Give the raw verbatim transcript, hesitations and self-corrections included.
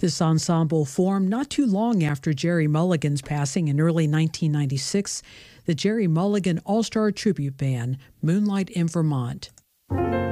This ensemble formed not too long after Jerry Mulligan's passing in early nineteen ninety-six, the Jerry Mulligan All-Star Tribute Band, Moonlight in Vermont.